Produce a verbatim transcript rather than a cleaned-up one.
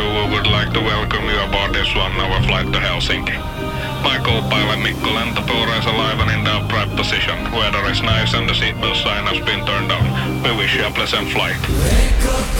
we would like to welcome you aboard this one-hour flight to Helsinki. My co-pilot Mikko Lentopuura is alive and in the upright position. Weather is nice and the seatbelt sign has been turned on. We wish you a pleasant flight.